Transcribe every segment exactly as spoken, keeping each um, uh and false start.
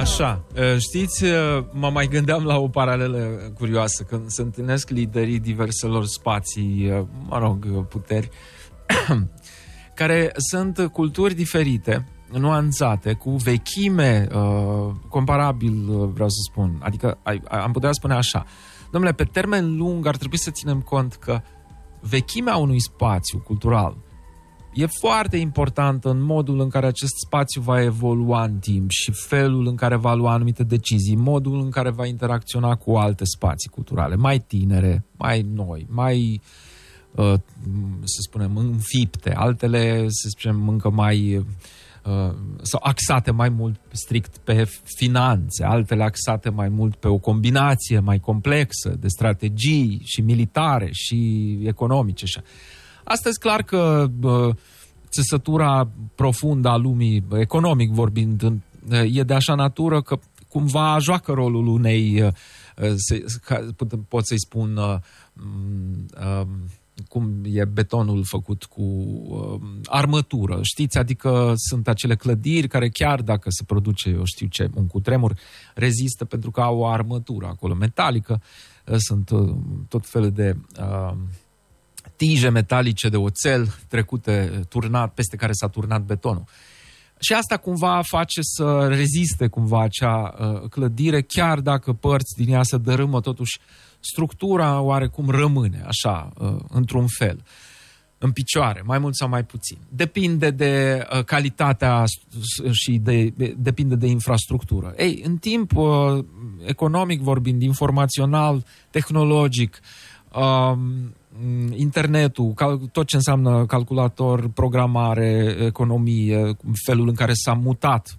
Așa, știți, mă mai gândeam la o paralelă curioasă. Când se întâlnesc liderii diverselor spații, mă rog, puteri, care sunt culturi diferite, nuanțate, cu vechime comparabil, vreau să spun. Adică am putea spune așa: dom'le, pe termen lung ar trebui să ținem cont că vechimea unui spațiu cultural e foarte importantă în modul în care acest spațiu va evolua în timp și felul în care va lua anumite decizii, modul în care va interacționa cu alte spații culturale, mai tinere, mai noi, mai, uh, să spunem, înfipte, altele, să spunem, încă mai, uh, sau axate mai mult strict pe finanțe, altele axate mai mult pe o combinație mai complexă de strategii și militare și economice. Și astăzi, clar că uh, țesătura profundă a lumii, economic vorbind, uh, e de așa natură că cumva joacă rolul unei, uh, se, ca, pot să-i spun, uh, uh, cum e betonul făcut cu uh, armătură, știți? Adică sunt acele clădiri care chiar dacă se produce, eu știu ce, un cutremur, rezistă pentru că au o armătură acolo metalică, uh, sunt uh, tot felul de... Uh, tije metalice de oțel trecute, turnat, peste care s-a turnat betonul. Și asta cumva face să reziste cumva acea uh, clădire, chiar dacă părți din ea se dărâmă, totuși structura oarecum rămâne așa, uh, într-un fel, în picioare, mai mult sau mai puțin. Depinde de uh, calitatea și de, de, depinde de infrastructură. Ei, în timp uh, economic vorbind, informațional, tehnologic, uh, internetul, tot ce înseamnă calculator, programare, economie, felul în care s-a mutat,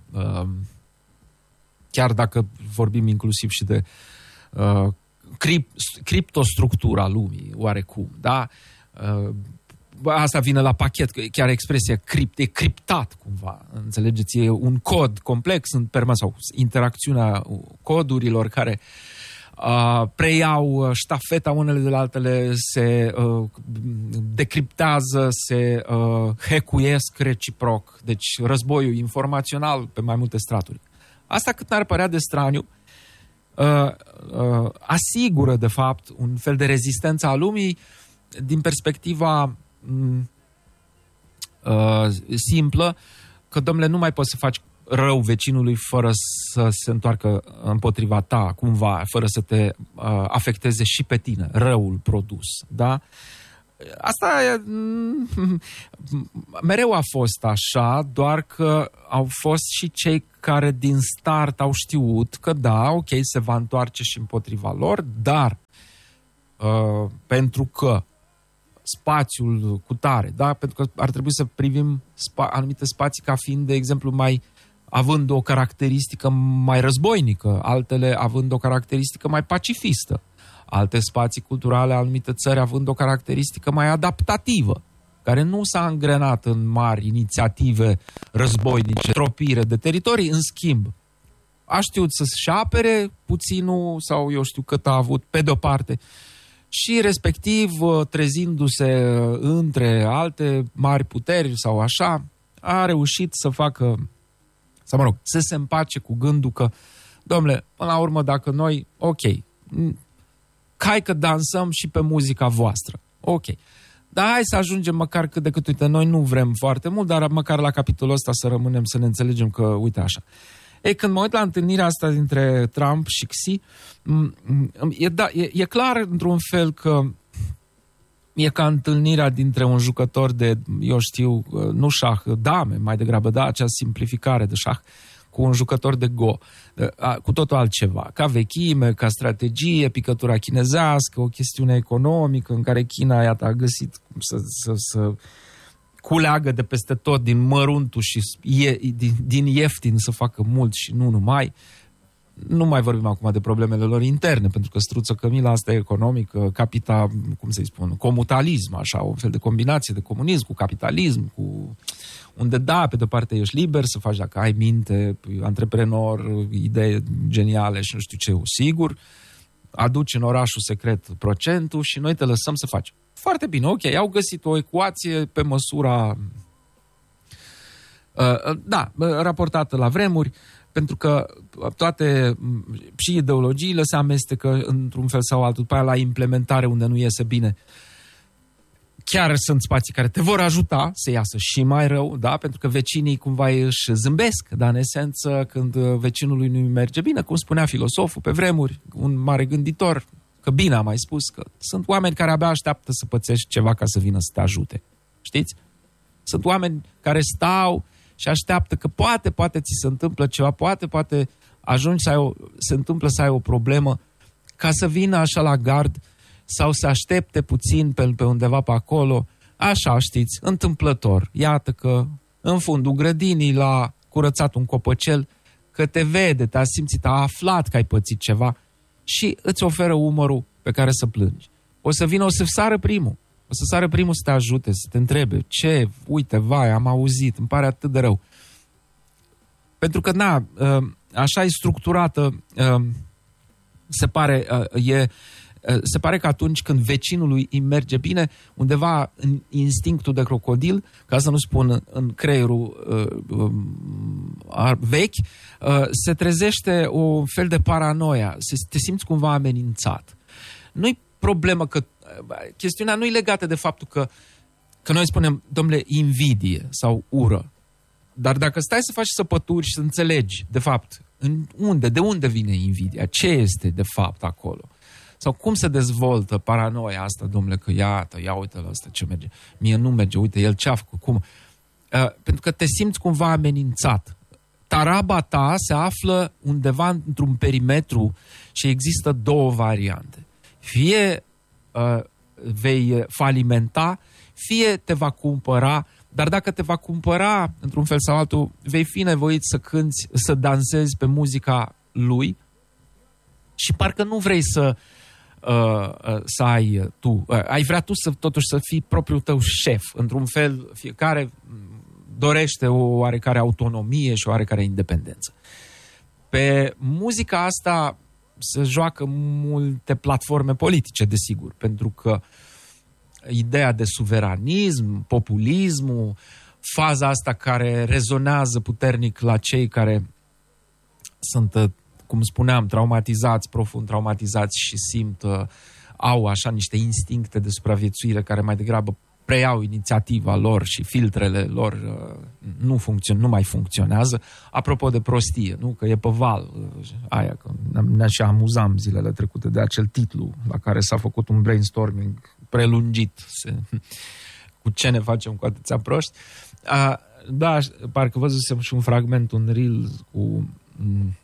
chiar dacă vorbim inclusiv și de criptostructura lumii, oarecum, da? Asta vine la pachet, chiar expresia cript, e criptat cumva, înțelegeți? E un cod complex în permanență, sau interacțiunea codurilor care Uh, preiau ștafeta unele de la altele, se uh, decriptează, se uh, hackuiesc reciproc. Deci războiul informațional pe mai multe straturi. Asta, cât n-ar părea de straniu, uh, uh, asigură de fapt un fel de rezistență a lumii din perspectiva uh, simplă că, domnule, nu mai poți să faci rău vecinului fără să se întoarcă împotriva ta, cumva, fără să te uh, afecteze și pe tine, răul produs, da? Asta e, mereu a fost așa, doar că au fost și cei care din start au știut că da, ok, se va întoarce și împotriva lor, dar uh, pentru că spațiul cutare, da? Pentru că ar trebui să privim spa- anumite spații ca fiind, de exemplu, mai având o caracteristică mai războinică, altele având o caracteristică mai pacifistă, alte spații culturale, anumite țări având o caracteristică mai adaptativă, care nu s-a angrenat în mari inițiative războinice, tropire de teritorii, în schimb, a știut să-și apere puținul, sau eu știu cât a avut, pe de-o parte, și respectiv, trezindu-se între alte mari puteri sau așa, a reușit să facă, sau mă rog, să se împace cu gândul că, domnule, până la urmă, dacă noi, ok, hai că dansăm și pe muzica voastră, ok, dar hai să ajungem măcar cât de cât, uite, noi nu vrem foarte mult, dar măcar la capitolul ăsta să rămânem, să ne înțelegem că, uite așa. Ei, când mă uit la întâlnirea asta dintre Trump și Xi, e, da, e, e clar într-un fel că e ca întâlnirea dintre un jucător de, eu știu, nu șah, dame, mai degrabă, da, acea simplificare de șah, cu un jucător de go, cu totul altceva, ca vechime, ca strategie, picătura chinezească, o chestiune economică în care China, iată, a găsit cum să, să, să culeagă de peste tot din măruntul și e, din, din ieftin să facă mult și nu numai. Nu mai vorbim acum de problemele lor interne, pentru că struță Cămila asta e economică, capita, cum să-i spun, comutalism, așa, o fel de combinație de comunism cu capitalism, cu unde da, pe de-o parte ești liber să faci dacă ai minte, antreprenor, idei geniale și nu știu ce, sigur, aduci în orașul secret procentul și noi te lăsăm să faci. Foarte bine, ok, au găsit o ecuație pe măsura, uh, da, raportată la vremuri, pentru că toate și ideologiile se amestecă într-un fel sau altul, după aia la implementare unde nu iese bine. Chiar sunt spații care te vor ajuta să iasă și mai rău, da? Pentru că vecinii cumva își zâmbesc, dar în esență când vecinului nu merge bine, cum spunea filosoful pe vremuri, un mare gânditor, că bine a mai spus, că sunt oameni care abia așteaptă să pățești ceva ca să vină să te ajute. Știți? Sunt oameni care stau și așteaptă că poate, poate ți se întâmplă ceva, poate, poate ajungi să ai o, se întâmplă să ai o problemă, ca să vină așa la gard sau să aștepte puțin pe, pe undeva pe acolo, așa, știți, întâmplător. Iată că în fundul grădinii l-a curățat un copăcel, că te vede, te-a simțit, a aflat că ai pățit ceva și îți oferă umărul pe care să plângi. O să vină, o să sară primul. O să sară primul să te ajute, să te întrebe ce, uite, vai, am auzit, îmi pare atât de rău. Pentru că, na, așa e structurată, se pare, e, se pare că atunci când vecinului îi merge bine, undeva în instinctul de crocodil, ca să nu spun în creierul vechi, se trezește o fel de paranoia, te simți cumva amenințat. Nu-i problemă că chestiunea nu e legată de faptul că, că noi spunem, domnule, invidie sau ură. Dar dacă stai să faci săpături și să înțelegi, de fapt, în unde, de unde vine invidia, ce este de fapt acolo, sau cum se dezvoltă paranoia asta, domnule, că iată, ia uite la ăsta ce merge, mie nu merge, uite, el ce-a făcut, cum? Uh, pentru că te simți cumva amenințat. Taraba ta se află undeva într-un perimetru și există două variante. Fie uh, vei falimenta, fie te va cumpăra, dar dacă te va cumpăra, într-un fel sau altul, vei fi nevoit să cânți, să dansezi pe muzica lui și parcă nu vrei să, uh, să ai tu, uh, ai vrea tu să totuși să fii propriul tău șef. Într-un fel, fiecare dorește o oarecare autonomie și o oarecare independență. Pe muzica asta se joacă multe platforme politice, desigur, pentru că ideea de suveranism, populismul, faza asta care rezonează puternic la cei care sunt, cum spuneam, traumatizați, profund traumatizați și simt, au așa niște instincte de supraviețuire care mai degrabă preiau inițiativa lor și filtrele lor nu, funcțion, nu mai funcționează. Apropo de prostie, nu? Că e pe val aia, că ne și amuzam zilele trecute de acel titlu la care s-a făcut un brainstorming prelungit. Se, cu ce ne facem cu atâția proști? A, da, parcă văzusem și un fragment, un reel cu m,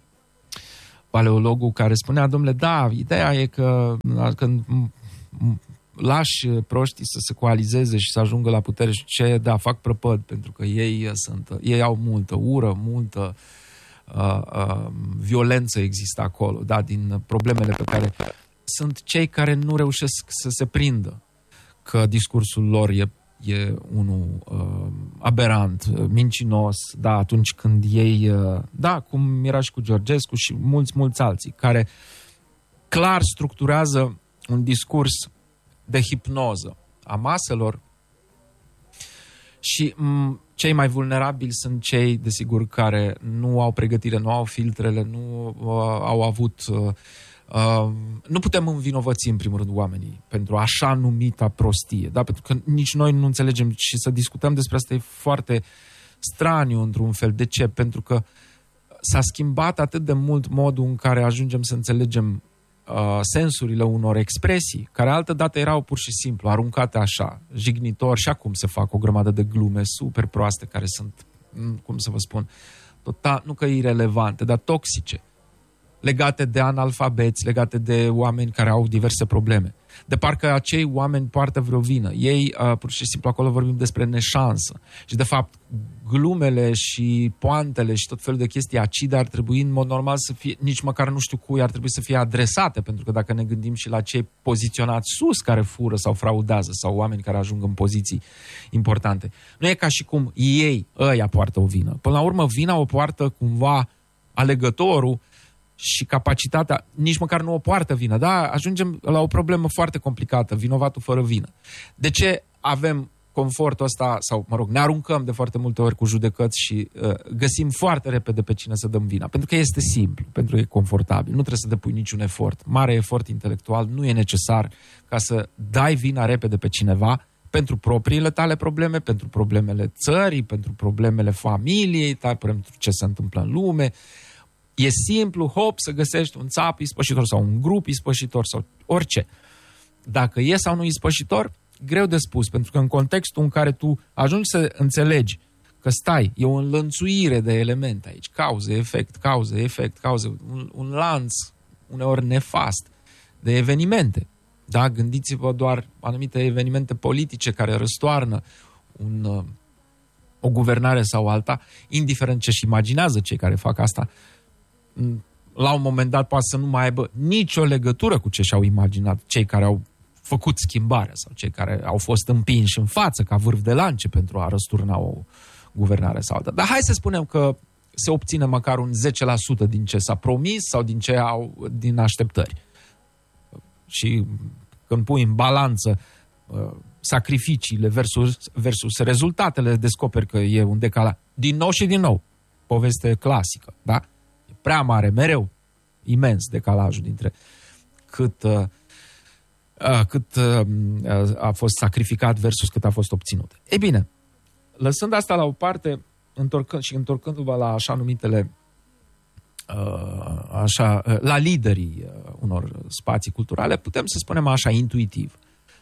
paleologul care spunea, domnule, da, ideea e că când m, m, lași proștii să se coalizeze și să ajungă la putere și ce, da, fac prăpăd, pentru că ei sunt, ei au multă ură, multă uh, uh, violență există acolo, da, din problemele pe care sunt cei care nu reușesc să se prindă că discursul lor e, e unul uh, aberant, mincinos, da, atunci când ei, uh, da, cum era și cu Georgescu și mulți, mulți alții, care clar structurează un discurs de hipnoză a maselor și m- cei mai vulnerabili sunt cei, desigur, care nu au pregătire, nu au filtrele, nu uh, au avut... Uh, uh, nu putem învinovăți, în primul rând, oamenii pentru așa numita prostie, da? Pentru că nici noi nu înțelegem și să discutăm despre asta e foarte straniu, într-un fel. De ce? Pentru că s-a schimbat atât de mult modul în care ajungem să înțelegem Uh, sensurile unor expresii, care altădată erau pur și simplu aruncate așa, jignitor, și acum se fac o grămadă de glume super proaste care sunt, cum să vă spun, total, nu că irelevante, dar toxice, legate de analfabeți, legate de oameni care au diverse probleme. De parcă acei oameni poartă vreo vină. Ei, uh, pur și simplu, acolo vorbim despre neșansă. Și, de fapt, glumele și poantele și tot felul de chestii acide ar trebui, în mod normal, să fie, nici măcar nu știu cui, ar trebui să fie adresate, pentru că dacă ne gândim și la cei poziționați sus care fură sau fraudează, sau oameni care ajung în poziții importante, nu e ca și cum ei, ăia, poartă o vină. Până la urmă, vina o poartă cumva alegătorul și capacitatea, nici măcar nu o poartă vină. Da, ajungem la o problemă foarte complicată, vinovatul fără vină. De ce avem confortul ăsta, sau, mă rog, ne aruncăm de foarte multe ori cu judecăți și uh, găsim foarte repede pe cine să dăm vina. Pentru că este simplu, pentru că e confortabil. Nu trebuie să depui niciun efort. Mare efort intelectual nu e necesar ca să dai vina repede pe cineva pentru propriile tale probleme, pentru problemele țării, pentru problemele familiei, pentru ce se întâmplă în lume. E simplu, hop, să găsești un țap ispășitor sau un grup ispășitor sau orice. Dacă e sau nu ispășitor, greu de spus, pentru că în contextul în care tu ajungi să înțelegi că stai, e o înlănțuire de elemente aici, cauze, efect, cauze, efect, cauze, un, un lanț uneori nefast de evenimente. Da? Gândiți-vă doar anumite evenimente politice care răstoarnă un, o guvernare sau alta, indiferent ce-și imaginează cei care fac asta, la un moment dat poate să nu mai aibă nicio legătură cu ce și-au imaginat cei care au făcut schimbarea sau cei care au fost împinși în față ca vârf de lance pentru a răsturna o guvernare sau alta. Dar hai să spunem că se obține măcar un zece la sută din ce s-a promis sau din ce au din așteptări. Și când pui în balanță uh, sacrificiile versus, versus rezultatele, descoperi că e un decalaj. Din nou și din nou. Poveste clasică, da? E prea mare, mereu, imens decalajul dintre cât, uh, uh, cât uh, a fost sacrificat versus cât a fost obținut. Ei bine, lăsând asta la o parte întorcând, și întorcându-vă la așa numitele uh, așa, uh, la liderii uh, unor spații culturale, putem să spunem așa intuitiv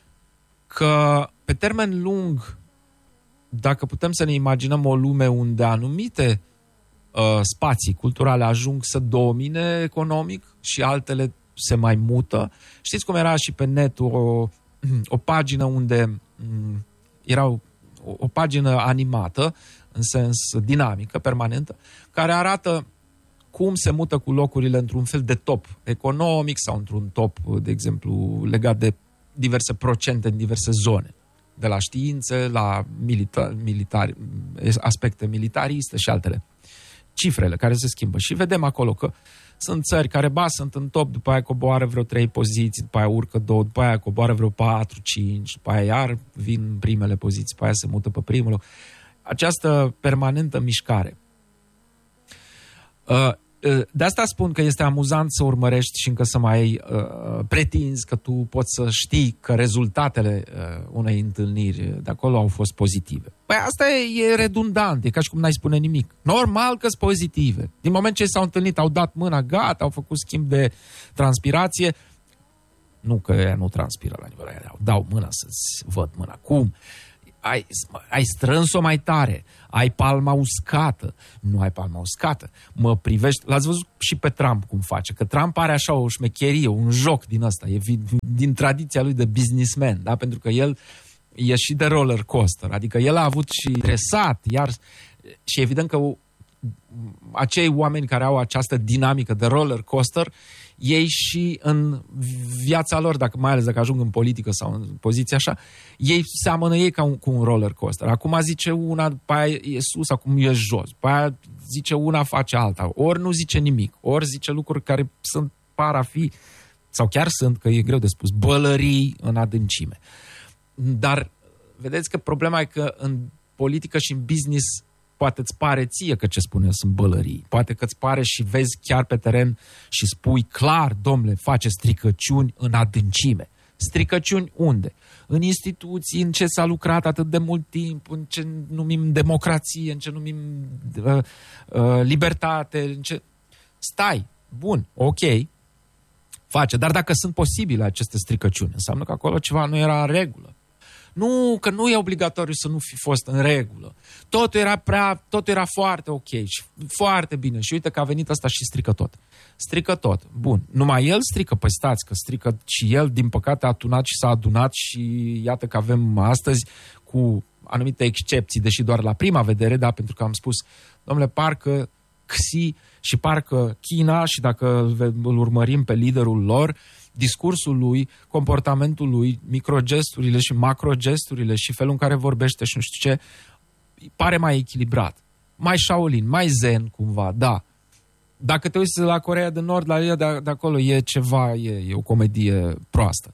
că pe termen lung, dacă putem să ne imaginăm o lume unde anumite uh, spații culturale ajung să domine economic și altele se mai mută. Știți cum era și pe net o, o pagină unde um, era o, o pagină animată, în sens dinamică, permanentă, care arată cum se mută cu locurile într-un fel de top economic sau într-un top, de exemplu, legat de diverse procente în diverse zone, de la științe, la milita- militari, aspecte militariste și altele. Cifrele care se schimbă. Și vedem acolo că sunt țări care, ba, sunt în top, după aia coboară vreo trei poziții, după aia urcă două, după aia coboară vreo patru, cinci, după aia iar vin primele poziții, după aia se mută pe primul loc. Această permanentă mișcare. De asta spun că este amuzant să urmărești și încă să mai pretinzi că tu poți să știi că rezultatele unei întâlniri de acolo au fost pozitive. Păi asta e, e redundant, e ca și cum n-ai spune nimic. Normal că sunt pozitive. Din moment ce s-au întâlnit, au dat mâna, gata, au făcut schimb de transpirație. Nu că ea nu transpiră la nivelul aia, dau mâna să-ți văd mâna. Cum? Ai, ai strâns-o mai tare, ai palma uscată, nu ai palma uscată, mă privești, l-ați văzut și pe Trump cum face, că Trump are așa o șmecherie, un joc din ăsta, e din tradiția lui de businessman, da? Pentru că el e și de roller coaster, adică el a avut și dresat, iar și evident că acei oameni care au această dinamică de roller coaster, ei și în viața lor, dacă mai ales dacă ajung în politică sau în poziție așa, ei seamănă ei ca un, cu un roller coaster. Acum zice una, după aia e sus, acum e jos, după aia zice una, face alta. Ori nu zice nimic, ori zice lucruri care sunt, par a fi, sau chiar sunt, că e greu de spus, bălării în adâncime. Dar vedeți că problema e că în politică și în business poate îți pare ție că ce spune sunt bălării. Poate că îți pare și vezi chiar pe teren și spui clar, domnule, face stricăciuni în adâncime. Stricăciuni unde? În instituții, în ce s-a lucrat atât de mult timp, în ce numim democrație, în ce numim uh, uh, libertate, în ce... Stai, bun, ok, face. Dar dacă sunt posibile aceste stricăciuni, înseamnă că acolo ceva nu era în regulă. Nu, că nu e obligatoriu să nu fi fost în regulă. Totul era prea, totul era foarte ok și foarte bine. Și uite că a venit ăsta și strică tot. Strică tot. Bun. Numai el strică, păi stați, că strică și el, din păcate, a adunat și s-a adunat și iată că avem astăzi, cu anumite excepții, deși doar la prima vedere, da, pentru că am spus, domnule, parcă Xi și parcă China, și dacă îl urmărim pe liderul lor, discursul lui, comportamentul lui, microgesturile și macrogesturile și felul în care vorbește și nu știu ce, pare mai echilibrat. Mai Shaolin, mai zen cumva, da. Dacă te uiți la Coreea de Nord, la ea de, de acolo e ceva, e, e o comedie proastă.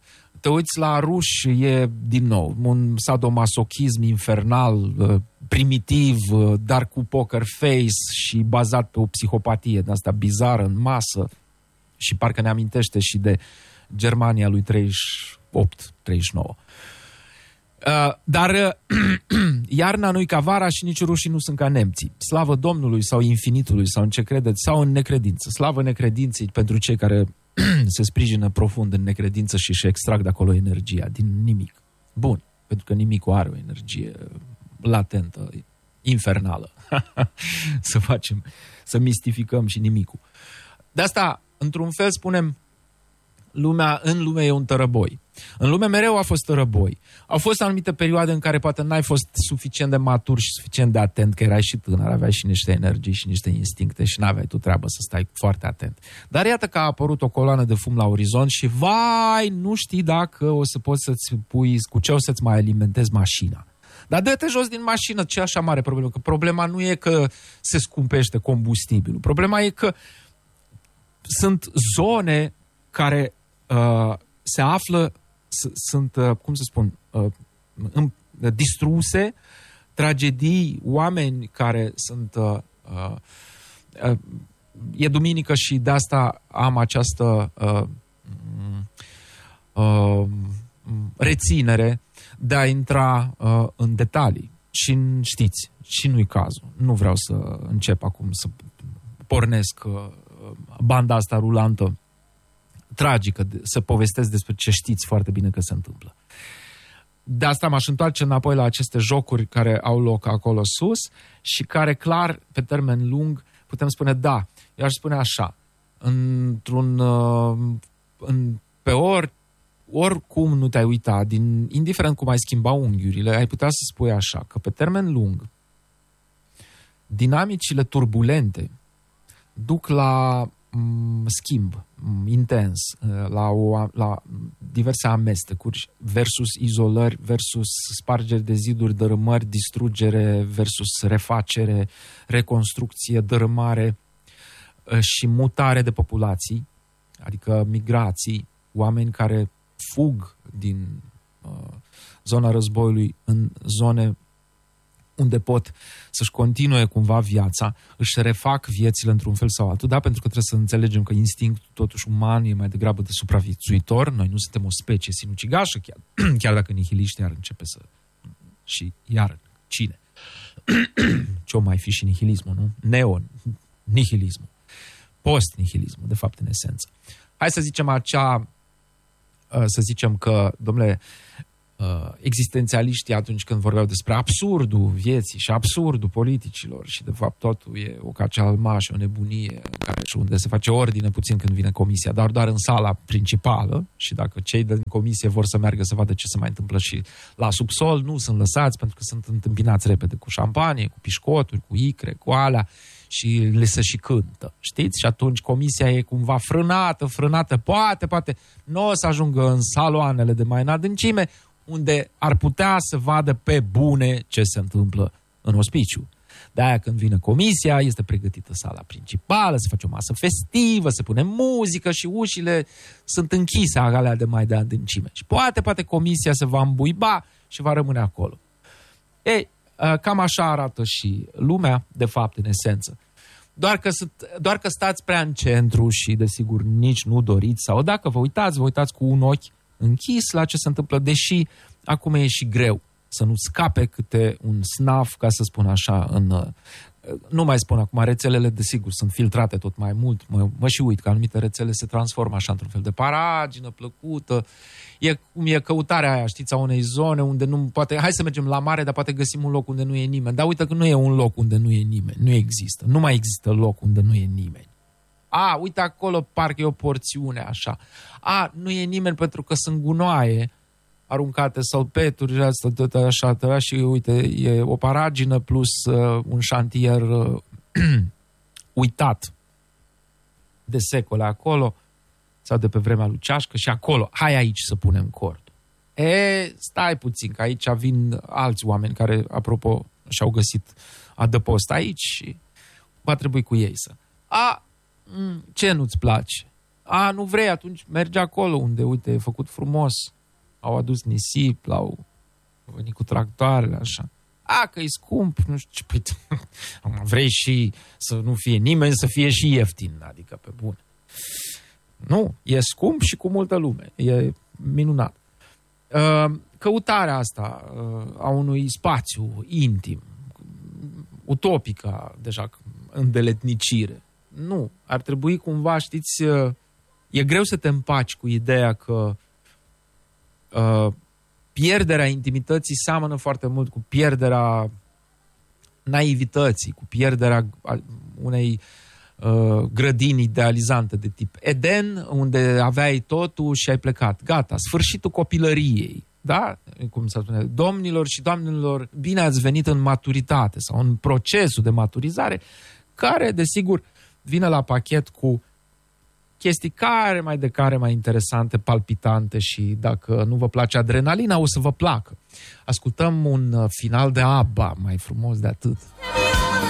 te uiți la ruși, e din nou un sadomasochism infernal, primitiv, dar cu poker face și bazat pe o psihopatie de asta bizară în masă și parcă ne amintește și de Germania lui treizeci și opt treizeci și nouă. Uh, dar uh, iarna nu-i ca vara și nici rușii nu sunt ca nemții. Slavă Domnului sau infinitului sau în ce credeți sau în necredință. Slavă necredinței pentru cei care se sprijină profund în necredință și își extrag de acolo energia din nimic. Bun, pentru că nimicul are o energie latentă, infernală. Să facem, să mistificăm și nimicul. De asta, într-un fel, spunem, lumea, în lume e un tărăboi. În lume mereu a fost tărăboi. Au fost anumite perioade în care poate n-ai fost suficient de matur și suficient de atent, că erai și tânăr, aveai și niște energii și niște instincte și n-aveai tu treabă să stai foarte atent. Dar iată că a apărut o coloană de fum la orizont și vai, nu știi dacă o să poți să-ți pui, cu ce o să-ți mai alimentezi mașina. Dar dă-te jos din mașină, ce așa mare problemă? Că problema nu e că se scumpește combustibilul. Problema e că sunt zone care uh, se află, s- sunt, uh, cum să spun, uh, în, uh, distruse, tragedii, oameni care sunt... Uh, uh, uh, e duminică și de asta am această uh, uh, reținere de a intra uh, în detalii. Și știți, și nu-i cazul. Nu vreau să încep acum să pornesc uh, banda asta rulantă tragică, să povestesc despre ce știți foarte bine că se întâmplă. De asta m-aș întoarce înapoi la aceste jocuri care au loc acolo sus și care, clar, pe termen lung, putem spune, da, eu aș spune așa, într-un, în, pe ori, oricum nu te-ai uita, din, indiferent cum ai schimba unghiurile, ai putea să spui așa, că pe termen lung, dinamicile turbulente duc la m, schimb m, intens, la, o, la diverse amestecuri versus izolări, versus spargeri de ziduri, dărâmări, distrugere versus refacere, reconstrucție, dărâmare și mutare de populații, adică migrații, oameni care fug din uh, zona războiului în zone unde pot să-și continue cumva viața, își refac viețile într-un fel sau altul, da? Pentru că trebuie să înțelegem că instinctul totuși uman e mai degrabă de supraviețuitor, noi nu suntem o specie sinucigașă, chiar, chiar dacă nihiliștii ar începe să... Și iar, cine? Ce-o mai fi și nihilismul, nu? Neo-nihilismul. Post-nihilismul, de fapt, în esență. Hai să zicem acea... Să zicem că, domnule, existențialiștii atunci când vorbeau despre absurdul vieții și absurdul politicilor și de fapt totul e o cacealma și o nebunie care și unde se face ordine puțin când vine comisia, dar doar în sala principală și dacă cei din comisie vor să meargă să vadă ce se mai întâmplă și la subsol, nu sunt lăsați pentru că sunt întâmpinați repede cu șampanie, cu pișcoturi, cu icre, cu alea și le se și cântă, știți? Și atunci comisia e cumva frânată, frânată, poate, poate nu o să ajungă în saloanele de mai în adâncime, unde ar putea să vadă pe bune ce se întâmplă în ospiciu. De-aia când vine comisia, este pregătită sala principală, se face o masă festivă, se pune muzică și ușile sunt închise alea de mai de adâncime. Și poate, poate comisia se va îmbuiba și va rămâne acolo. Ei, cam așa arată și lumea, de fapt, în esență. Doar că, doar că stați prea în centru și, desigur, nici nu doriți, sau dacă vă uitați, vă uitați cu un ochi închis la ce se întâmplă, deși acum e și greu să nu scape câte un snaf, ca să spun așa, în... Nu mai spun acum, rețelele, desigur, sunt filtrate tot mai mult, mă, mă și uit că anumite rețele se transformă așa într-un fel de paragină plăcută, e cum e căutarea aia, știți, a unei zone unde nu poate, hai să mergem la mare, dar poate găsim un loc unde nu e nimeni, dar uite că nu e un loc unde nu e nimeni, nu există, nu mai există loc unde nu e nimeni. A, uite acolo parcă e o porțiune așa. A, nu e nimeni pentru că sunt gunoaie aruncate sau peturi, asta, tot așa, și uite, e o paragină plus uh, un șantier uh, uitat de secole acolo, sau de pe vremea lui Ceașcă și acolo, hai aici să punem cordul. E, stai puțin, că aici vin alți oameni care, apropo, și-au găsit adăpost aici și va trebui cu ei să... A, ce nu-ți place? A, nu vrei, atunci mergi acolo unde, uite, e făcut frumos. au adus nisip, l-au venit cu tractoarele, așa. A, că e scump, nu știu ce, păi, vrei și să nu fie nimeni, să fie și ieftin, adică pe bune. Nu, e scump și cu multă lume, e minunat. Căutarea asta a unui spațiu intim, utopică deja, îndeletnicire. Nu, ar trebui cumva, știți, e greu să te împaci cu ideea că uh, pierderea intimității seamănă foarte mult cu pierderea naivității, cu pierderea unei uh, grădini idealizante de tip Eden, unde aveai totul și ai plecat. Gata, sfârșitul copilăriei. Da? Cum se spune, domnilor și doamnelor, bine ați venit în maturitate sau în procesul de maturizare, care, desigur, vine la pachet cu chestii care mai de care mai interesante, palpitante și dacă nu vă place adrenalina, o să vă placă. Ascultăm un final de ABBA, mai frumos de atât.